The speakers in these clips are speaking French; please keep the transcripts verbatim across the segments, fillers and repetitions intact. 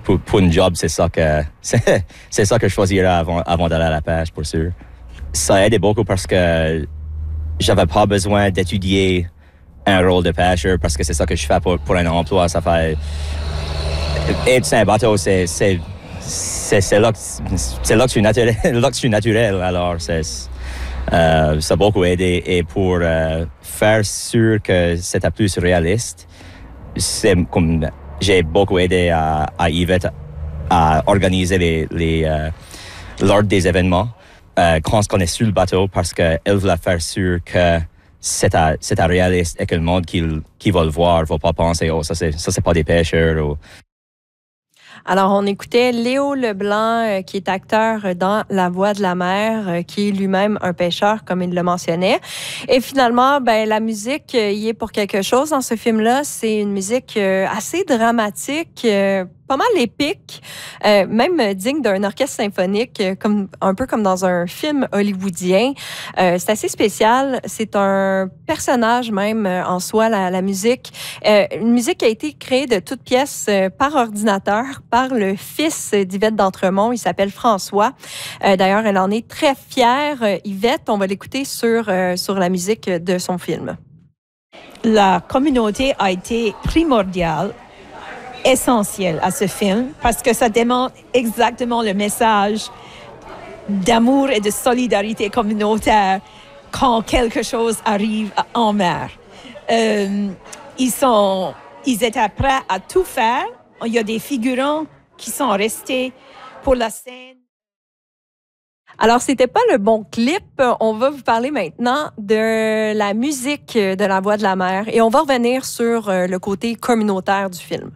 pour, pour une job, c'est ça que c'est, c'est ça que je choisirais avant, avant d'aller à la pêche, pour sûr. Ça a aidé beaucoup parce que j'avais pas besoin d'étudier un rôle de pêcheur parce que c'est ça que je fais pour, pour un emploi. Ça fait... Être sur un bateau, c'est, c'est, c'est, c'est, là, que, c'est là que je suis naturel. Là que je suis naturel. Alors, c'est, euh, ça a beaucoup aidé. Et pour euh, faire sûr que c'était plus réaliste, c'est comme j'ai beaucoup aidé à, à Yvette à organiser les, les, euh, l'ordre des événements euh, quand on est sur le bateau parce qu'elle voulait faire sûr que c'était, c'était réaliste et que le monde qui, qui va le voir ne va pas penser « Oh, ça, c'est, ça, c'est pas des pêcheurs. » ou... Alors, on écoutait Léo Leblanc, euh, qui est acteur dans La Voix de la mer, euh, qui est lui-même un pêcheur, comme il le mentionnait. Et finalement, ben, la musique euh, y est pour quelque chose dans ce film-là. C'est une musique euh, assez dramatique, euh, pas mal épique, euh, même digne d'un orchestre symphonique, euh, comme, un peu comme dans un film hollywoodien. Euh, c'est assez spécial. C'est un personnage même euh, en soi, la, la musique. Euh, une musique qui a été créée de toutes pièces euh, par ordinateur, par le fils d'Yvette d'Entremont. Il s'appelle François. Euh, d'ailleurs, elle en est très fière. Euh, Yvette, on va l'écouter sur, euh, sur la musique de son film. La communauté a été primordiale, essentielle à ce film, parce que ça démontre exactement le message d'amour et de solidarité communautaire quand quelque chose arrive en mer. Euh, ils sont, ils étaient prêts à tout faire. Il y a des figurants qui sont restés pour la scène. Alors, c'était pas le bon clip. On va vous parler maintenant de la musique de La Voix de la mer et on va revenir sur le côté communautaire du film.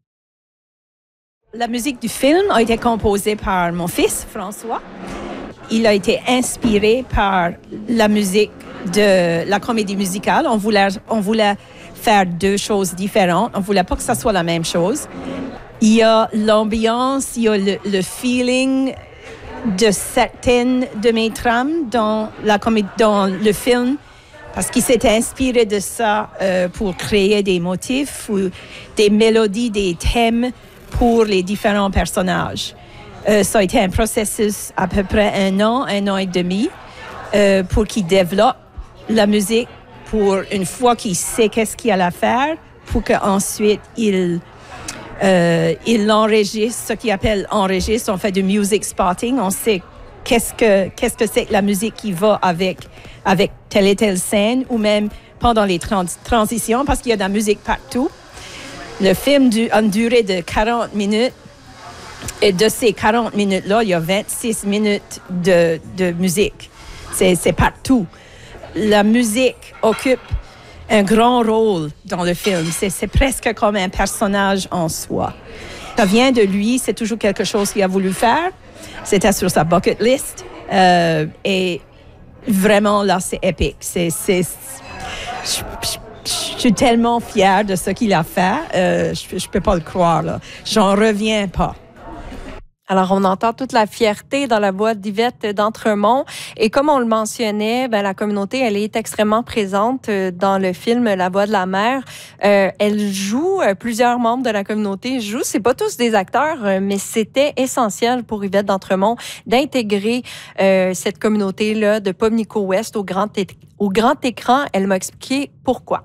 La musique du film a été composée par mon fils, François. Il a été inspiré par la musique de la comédie musicale. On voulait, on voulait faire deux choses différentes. On voulait pas que ça soit la même chose. Il y a l'ambiance, il y a le, le feeling de certaines de mes trames dans, la comédie, dans le film, parce qu'il s'était inspiré de ça euh, pour créer des motifs ou des mélodies, des thèmes pour les différents personnages. Euh, ça a été un processus à peu près un an, un an et demi, euh, pour qu'il développe la musique pour une fois qu'il sait qu'est-ce qu'il a à faire, pour qu'ensuite il, euh, il l'enregistre, ce qu'il appelle enregistre. On fait du music spotting, on sait qu'est-ce que, qu'est-ce que c'est que la musique qui va avec, avec telle et telle scène, ou même pendant les trans- transitions, parce qu'il y a de la musique partout. Le film du, a une durée de quarante minutes, et de ces quarante minutes-là, il y a vingt-six minutes de, de musique. C'est, c'est partout. La musique occupe un grand rôle dans le film. C'est, c'est presque comme un personnage en soi. Ça vient de lui, c'est toujours quelque chose qu'il a voulu faire. C'était sur sa bucket list. Euh, et vraiment, là, c'est épique. C'est, c'est, je, je, je suis tellement fière de ce qu'il a fait. Euh, je ne peux pas le croire, là. J'en reviens pas. Alors, on entend toute la fierté dans la voix d'Yvette d'Entremont. Et comme on le mentionnait, ben, la communauté, elle est extrêmement présente dans le film La Voix de la mer. Euh, elle joue, plusieurs membres de la communauté jouent. C'est pas tous des acteurs, mais c'était essentiel pour Yvette d'Entremont d'intégrer euh, cette communauté-là de Pubnico West au grand, é- au grand écran. Elle m'a expliqué pourquoi.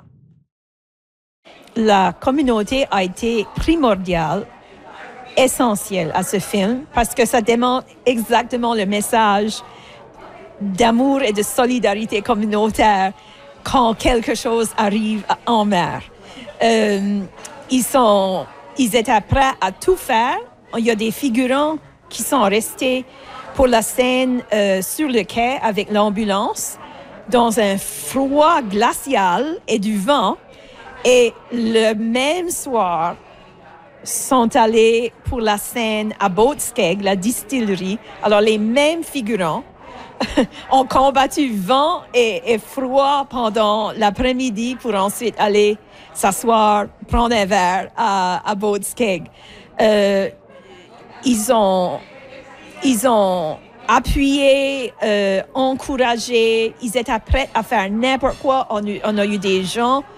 La communauté a été primordiale, essentiel à ce film, parce que ça démontre exactement le message d'amour et de solidarité communautaire quand quelque chose arrive en mer. Euh, ils sont, ils étaient prêts à tout faire. Il y a des figurants qui sont restés pour la scène euh, sur le quai avec l'ambulance, dans un froid glacial et du vent. Et le même soir, sont allés pour la scène à Boatskeg, la distillerie. Alors, les mêmes figurants ont combattu vent et, et froid pendant l'après-midi pour ensuite aller s'asseoir, prendre un verre à, à Boatskeg. Euh, ils ont, ils ont appuyé, euh, encouragé, ils étaient prêts à faire n'importe quoi. On, on a eu des gens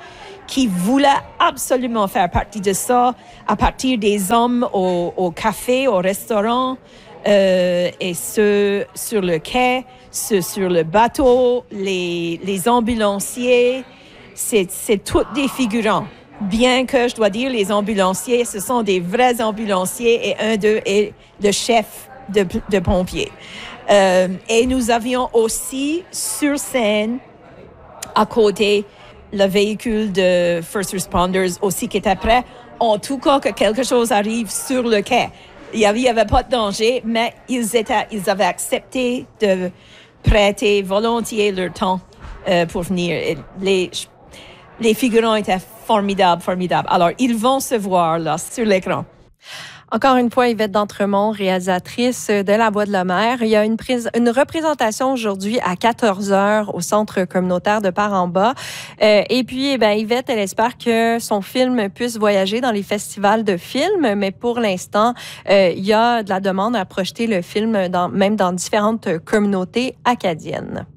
qui voulaient absolument faire partie de ça, à partir des hommes au, au café, au restaurant, euh, et ceux sur le quai, ceux sur le bateau, les, les ambulanciers, c'est, c'est tous des figurants. Bien que, je dois dire, les ambulanciers, ce sont des vrais ambulanciers et un d'eux est le chef de, de pompiers. Euh, et nous avions aussi sur scène, à côté, le véhicule de First Responders aussi qui était prêt, en tout cas que quelque chose arrive sur le quai. Il n'y avait, il y avait pas de danger, mais ils, étaient, ils avaient accepté de prêter volontiers leur temps euh, pour venir. Et les, les figurants étaient formidables, formidables. Alors, ils vont se voir là sur l'écran. Encore une fois, Yvette D'Entremont, réalisatrice de La Voix de la Mer. Il y a une, prise, une représentation aujourd'hui à quatorze heures au Centre communautaire de Part-en-Bas. Euh, et puis, eh bien, Yvette, elle espère que son film puisse voyager dans les festivals de films, mais pour l'instant, euh, il y a de la demande à projeter le film dans, même dans différentes communautés acadiennes.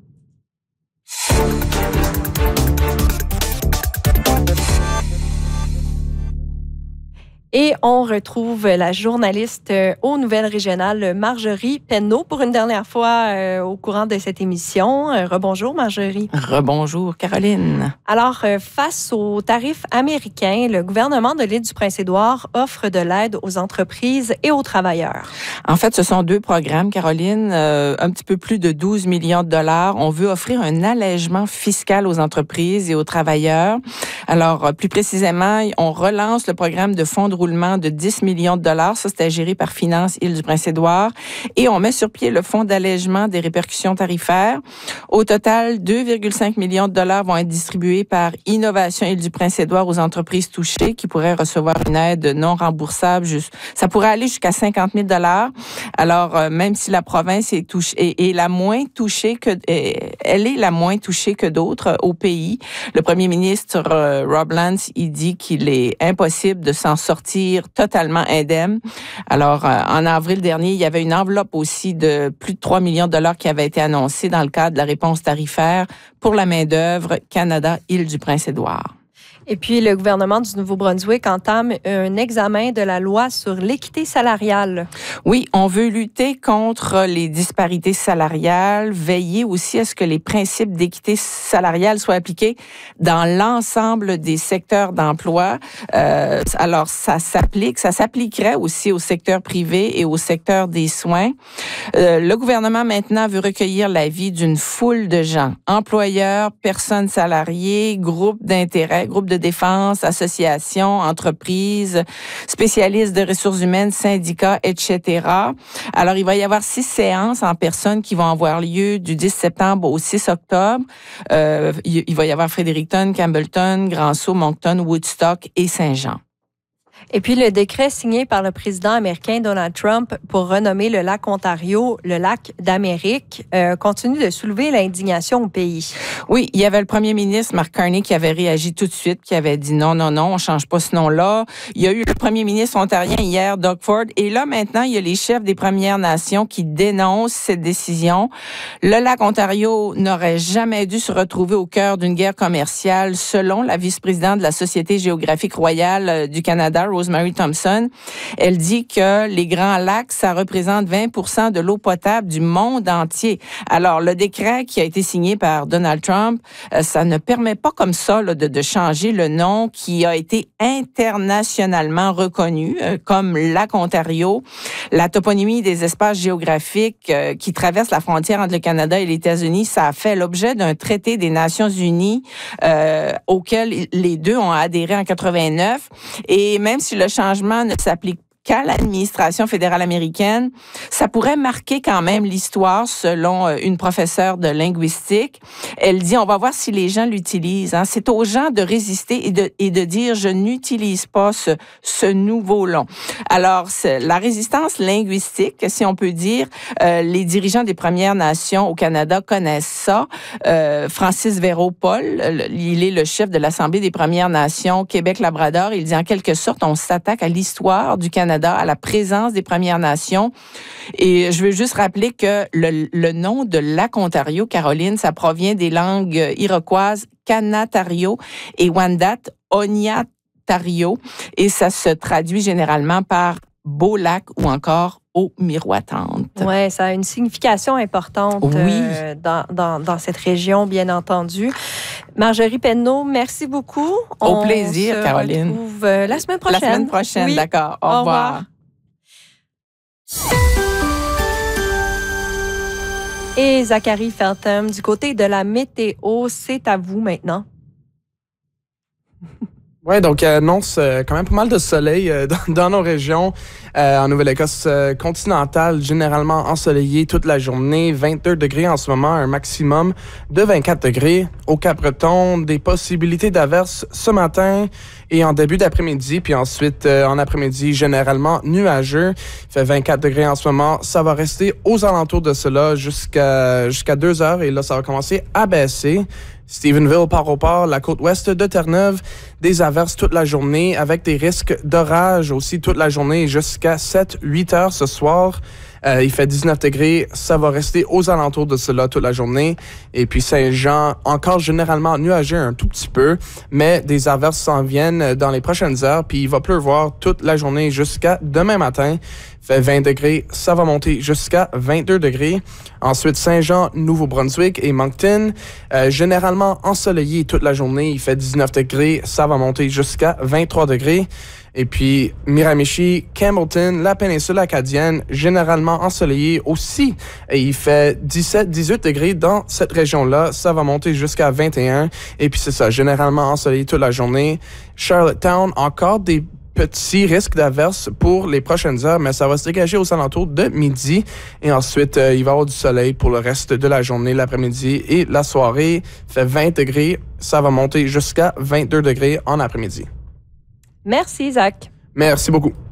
Et on retrouve la journaliste aux Nouvelles régionales, Marjorie Penneau, pour une dernière fois euh, au courant de cette émission. Euh, rebonjour, Marjorie. Rebonjour, Caroline. Alors, euh, face aux tarifs américains, le gouvernement de l'île du Prince-Édouard offre de l'aide aux entreprises et aux travailleurs. En fait, ce sont deux programmes, Caroline, euh, un petit peu plus de douze millions de dollars. On veut offrir un allègement fiscal aux entreprises et aux travailleurs. Alors, plus précisément, on relance le programme de fonds de roulement de dix millions de dollars. Ça, c'était géré par Finance Île du Prince-Édouard. Et on met sur pied le fonds d'allègement des répercussions tarifaires. Au total, deux virgule cinq millions de dollars vont être distribués par Innovation Île du Prince-Édouard aux entreprises touchées qui pourraient recevoir une aide non remboursable. Ça pourrait aller jusqu'à cinquante mille dollars. Alors, même si la province est, touchée, est, est la moins touchée que, elle est la moins touchée que d'autres au pays. Le premier ministre Rob Lance, il dit qu'il est impossible de s'en sortir totalement indemne. Alors, euh, en avril dernier, il y avait une enveloppe aussi de plus de trois millions de dollars qui avait été annoncée dans le cadre de la réponse tarifaire pour la main-d'œuvre Canada-Île du Prince-Édouard. Et puis, le gouvernement du Nouveau-Brunswick entame un examen de la loi sur l'équité salariale. Oui, on veut lutter contre les disparités salariales, veiller aussi à ce que les principes d'équité salariale soient appliqués dans l'ensemble des secteurs d'emploi. Euh, alors, ça s'applique, ça s'appliquerait aussi au secteur privé et au secteur des soins. Euh, le gouvernement, maintenant, veut recueillir l'avis d'une foule de gens, employeurs, personnes salariées, groupes d'intérêt, groupes de défense, associations, entreprises, spécialistes de ressources humaines, syndicats, et cetera. Alors, il va y avoir six séances en personne qui vont avoir lieu du dix septembre au six octobre. Euh, il va y avoir Fredericton, Campbellton, Grand-Sault, Moncton, Woodstock et Saint-Jean. Et puis, le décret signé par le président américain Donald Trump pour renommer le lac Ontario le lac d'Amérique euh, continue de soulever l'indignation au pays. Oui, il y avait le premier ministre Mark Carney qui avait réagi tout de suite, qui avait dit non, non, non, on change pas ce nom-là. Il y a eu le premier ministre ontarien hier, Doug Ford, et là, maintenant, il y a les chefs des Premières Nations qui dénoncent cette décision. Le lac Ontario n'aurait jamais dû se retrouver au cœur d'une guerre commerciale, selon la vice-présidente de la Société géographique royale du Canada, Rosemary Thompson. Elle dit que les Grands Lacs, ça représente vingt pour cent de l'eau potable du monde entier. Alors, le décret qui a été signé par Donald Trump, euh, ça ne permet pas comme ça là, de, de changer le nom qui a été internationalement reconnu euh, comme lac Ontario. La toponymie des espaces géographiques euh, qui traversent la frontière entre le Canada et les États-Unis, ça a fait l'objet d'un traité des Nations unies euh, auquel les deux ont adhéré en quatre-vingt-neuf. Et même si le changement ne s'applique qu'à l'administration fédérale américaine, ça pourrait marquer quand même l'histoire, selon une professeure de linguistique. Elle dit, on va voir si les gens l'utilisent. Hein. C'est aux gens de résister et de, et de dire, je n'utilise pas ce, ce nouveau nom. Alors, la résistance linguistique, si on peut dire, euh, les dirigeants des Premières Nations au Canada connaissent ça. Euh, Francis Véro-Paul, il est le chef de l'Assemblée des Premières Nations Québec-Labrador. Il dit, en quelque sorte, on s'attaque à l'histoire du Canada, à la présence des Premières Nations. Et je veux juste rappeler que le, le nom de lac Ontario, Caroline, ça provient des langues iroquoises Kanatario et Wendat. Ontario et ça se traduit généralement par beau lac ou encore eau miroitante. Oui, ça a une signification importante oui. euh, dans, dans, dans cette région, bien entendu. Marjorie Penneau, merci beaucoup. Au On plaisir, se Caroline. retrouve euh, la semaine prochaine. La semaine prochaine, oui. d'accord. Au, Au revoir. revoir. Et Zachary Feltham, du côté de la météo, c'est à vous maintenant. Oui, donc euh, annonce euh, quand même pas mal de soleil euh, dans, dans nos régions. Euh, en Nouvelle-Écosse euh, continentale, généralement ensoleillé toute la journée, vingt-deux degrés en ce moment, un maximum de vingt-quatre degrés. Au Cap-Breton, des possibilités d'averses ce matin et en début d'après-midi, puis ensuite euh, en après-midi, généralement nuageux. Il fait vingt-quatre degrés en ce moment. Ça va rester aux alentours de cela jusqu'à jusqu'à deux heures et là, ça va commencer à baisser. Stephenville, Port-au-Port, la côte ouest de Terre-Neuve, des averses toute la journée avec des risques d'orage aussi toute la journée jusqu'à sept huit heures ce soir. Euh, il fait dix-neuf degrés, ça va rester aux alentours de cela toute la journée. Et puis Saint-Jean, encore généralement nuageux un tout petit peu, mais des averses s'en viennent dans les prochaines heures. Puis il va pleuvoir toute la journée jusqu'à demain matin. Il fait vingt degrés, ça va monter jusqu'à vingt-deux degrés. Ensuite, Saint-Jean, Nouveau-Brunswick et Moncton, euh, généralement ensoleillé toute la journée. Il fait dix-neuf degrés, ça va monter jusqu'à vingt-trois degrés. Et puis, Miramichi, Campbellton, la péninsule acadienne, généralement ensoleillé aussi. Et il fait dix-sept dix-huit degrés dans cette région-là. Ça va monter jusqu'à vingt et un. Et puis, c'est ça, généralement ensoleillé toute la journée. Charlottetown, encore des petits risques d'averses pour les prochaines heures, mais ça va se dégager aux alentours de midi. Et ensuite, euh, il va y avoir du soleil pour le reste de la journée, l'après-midi et la soirée. Il fait vingt degrés. Ça va monter jusqu'à vingt-deux degrés en après-midi. Merci, Zach. Merci beaucoup.